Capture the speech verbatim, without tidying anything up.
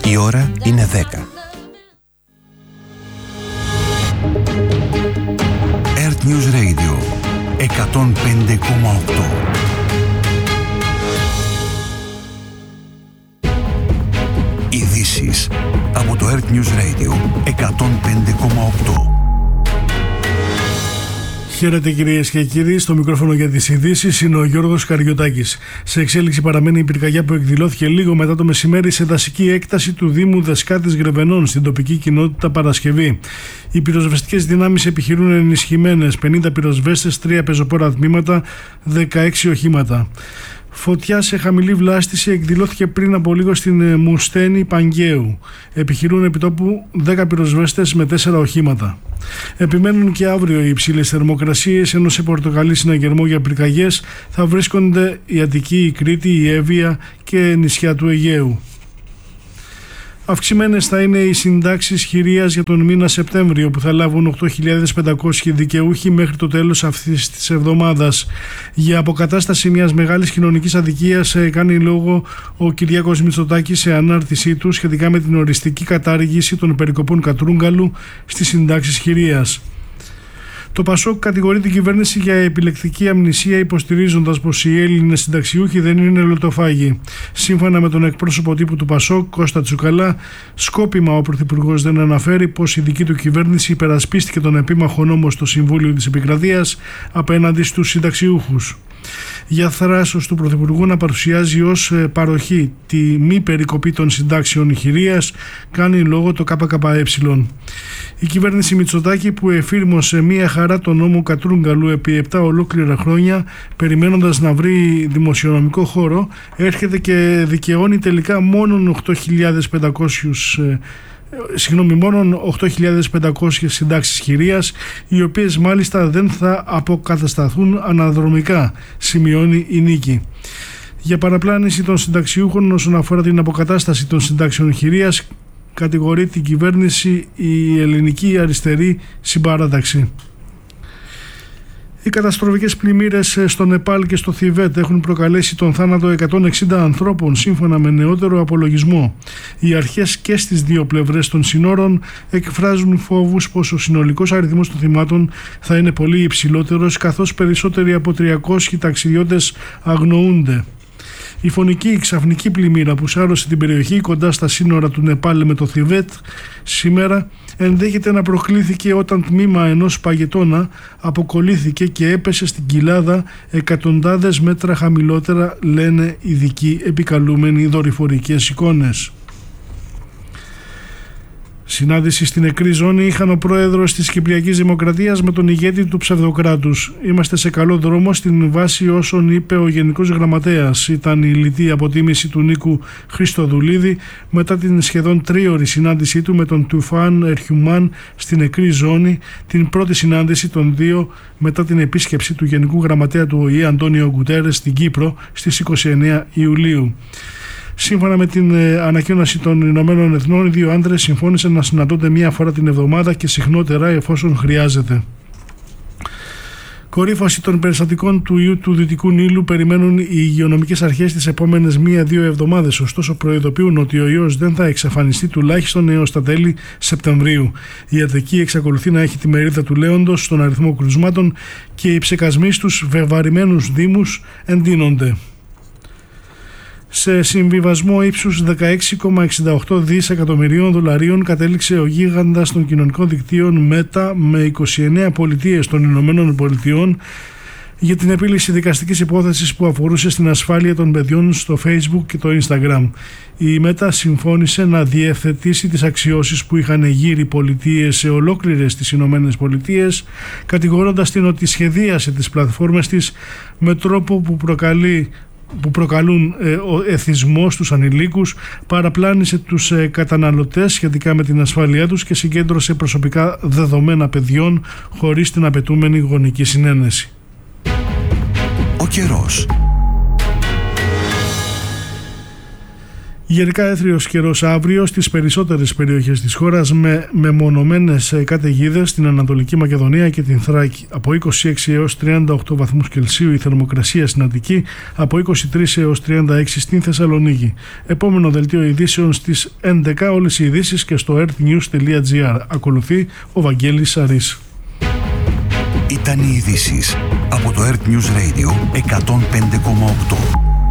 Η ώρα είναι δέκα. Earth News Radio εκατόν πέντε κόμμα οκτώ. Ειδήσεις από το Earth News Radio εκατόν πέντε κόμμα οκτώ. Χαίρετε κυρίες και κύριοι, στο μικρόφωνο για τις ειδήσεις είναι ο Γιώργος Καριωτάκης. Σε εξέλιξη παραμένει η πυρκαγιά που εκδηλώθηκε λίγο μετά το μεσημέρι σε δασική έκταση του Δήμου Δεσκάτης Γρεβενών στην τοπική κοινότητα Παρασκευή. Οι πυροσβεστικές δυνάμεις επιχειρούν ενισχυμένες, πενήντα πυροσβέστες, τρία πεζοπόρα τμήματα, δεκαέξι οχήματα. Φωτιά σε χαμηλή βλάστηση εκδηλώθηκε πριν από λίγο στην Μουστένη Παγκαίου. Επιχειρούν επιτόπου δέκα πυροσβέστες με τέσσερα οχήματα. Επιμένουν και αύριο οι υψηλές θερμοκρασίες, ενώ σε πορτοκαλί συναγερμό για πυρκαγιές θα βρίσκονται η Αττική, η Κρήτη, η Εύβοια και νησιά του Αιγαίου. Αυξημένες θα είναι οι συντάξεις χειρίας για τον μήνα Σεπτέμβριο, που θα λάβουν οκτώ χιλιάδες πεντακόσιοι δικαιούχοι μέχρι το τέλος αυτής της εβδομάδας. Για αποκατάσταση μιας μεγάλης κοινωνικής αδικίας κάνει λόγο ο Κυριάκος Μητσοτάκης σε ανάρτησή του σχετικά με την οριστική κατάργηση των περικοπών Κατρούγκαλου στις συντάξεις χειρίας. Το Πασόκ κατηγορεί την κυβέρνηση για επιλεκτική αμνησία, υποστηρίζοντας πως οι Έλληνες συνταξιούχοι δεν είναι λωτοφάγοι. Σύμφωνα με τον εκπρόσωπο τύπου του Πασόκ, Κώστα Τσουκαλά, σκόπιμα ο Πρωθυπουργός δεν αναφέρει πως η δική του κυβέρνηση υπερασπίστηκε τον επίμαχο νόμο στο Συμβούλιο της Επικρατείας απέναντι στους συνταξιούχους. Για θράσος του Πρωθυπουργού να παρουσιάζει ως παροχή τη μη περικοπή των συντάξεων χειρίας κάνει λόγο το ΚΚΕ. Η κυβέρνηση Μητσοτάκη, που εφήρμοσε μία χαρά τον νόμο Κατρούγκαλου επί επτά ολόκληρα χρόνια περιμένοντας να βρει δημοσιονομικό χώρο, έρχεται και δικαιώνει τελικά μόνον οκτώ χιλιάδες πεντακόσιους Συγγνώμη, μόνον οκτώ χιλιάδες πεντακόσιες συντάξεις χειρίας, οι οποίες μάλιστα δεν θα αποκατασταθούν αναδρομικά, σημειώνει η Νίκη. Για παραπλάνηση των συνταξιούχων όσον αφορά την αποκατάσταση των συντάξεων χειρίας, κατηγορεί την κυβέρνηση η Ελληνική Αριστερή Συμπαράταξη. Οι καταστροφικές πλημμύρες στο Νεπάλ και στο Θιβέτ έχουν προκαλέσει τον θάνατο εκατόν εξήντα ανθρώπων, σύμφωνα με νεότερο απολογισμό. Οι αρχές και στις δύο πλευρές των συνόρων εκφράζουν φόβους πως ο συνολικός αριθμός των θυμάτων θα είναι πολύ υψηλότερος, καθώς περισσότεροι από τριακόσιοι ταξιδιώτες αγνοούνται. Η φωνική ξαφνική πλημμύρα που σάρωσε την περιοχή κοντά στα σύνορα του Νεπάλ με το Θιβέτ σήμερα ενδέχεται να προκλήθηκε όταν τμήμα ενός παγετώνα αποκολλήθηκε και έπεσε στην κοιλάδα εκατοντάδες μέτρα χαμηλότερα, λένε ειδικοί επικαλούμενοι δορυφορικές εικόνες. Συνάντηση στην νεκρή ζώνη είχαν ο πρόεδρος της Κυπριακής Δημοκρατίας με τον ηγέτη του ψευδοκράτους. Είμαστε σε καλό δρόμο στην βάση όσων είπε ο Γενικός Γραμματέας. Ήταν η λιτή αποτίμηση του Νίκου Χριστοδουλίδη μετά την σχεδόν τρίωρη συνάντησή του με τον Τουφάν Ερχιουμάν στην νεκρή ζώνη, την πρώτη συνάντηση των δύο μετά την επίσκεψη του Γενικού Γραμματέα του Ο Η Ε Αντώνιο Γκουτέρες στην Κύπρο στις είκοσι εννέα Ιουλίου. Σύμφωνα με την ε, ανακοίνωση των Ηνωμένων Εθνών, οι δύο άντρες συμφώνησαν να συναντώνται μία φορά την εβδομάδα και συχνότερα εφόσον χρειάζεται. Κορύφωση των περιστατικών του ιού του Δυτικού Νείλου περιμένουν οι υγειονομικές αρχές τις επόμενες μία-δύο εβδομάδες, ωστόσο προειδοποιούν ότι ο ιός δεν θα εξαφανιστεί τουλάχιστον έως τα τέλη Σεπτεμβρίου. Η Αττική εξακολουθεί να έχει τη μερίδα του λέοντος στον αριθμό κρουσμάτων και οι ψεκασμοί στους βεβαρημένους δήμους εντείνονται. Σε συμβιβασμό ύψους δεκαέξι κόμμα εξήντα οκτώ δισεκατομμυρίων δολαρίων κατέληξε ο γίγαντας των κοινωνικών δικτύων Meta με είκοσι εννέα πολιτείες των Ηνωμένων Πολιτειών για την επίλυση δικαστικής υπόθεσης που αφορούσε στην ασφάλεια των παιδιών στο Facebook και το Instagram. Η Meta συμφώνησε να διευθετήσει τις αξιώσεις που είχαν γύρει πολιτείες σε ολόκληρες τις Ηνωμένες Πολιτείες, κατηγορώντας την ότι σχεδίασε τις πλατφόρμες της με τρόπο που προκαλεί που προκαλούν ε, ο εθισμός στους ανηλίκους, παραπλάνησε τους ε, καταναλωτές σχετικά με την ασφάλειά τους και συγκέντρωσε προσωπικά δεδομένα παιδιών χωρίς την απαιτούμενη γονική συνένεση. Ο καιρός. Γενικά έθριος καιρός αύριο στις περισσότερες περιοχές της χώρας με μεμονωμένες καταιγίδες στην Ανατολική Μακεδονία και την Θράκη. Από είκοσι έξι έως τριάντα οκτώ βαθμούς Κελσίου η θερμοκρασία στην Αττική, από είκοσι τρεις έως τριάντα έξι στην Θεσσαλονίκη. Επόμενο δελτίο ειδήσεων στις έντεκα, όλες οι ειδήσεις και στο earthnews τελεία gr. Ακολουθεί ο Βαγγέλης Σαρής. Ήταν οι ειδήσεις από το Earth News Radio εκατόν πέντε κόμμα οκτώ.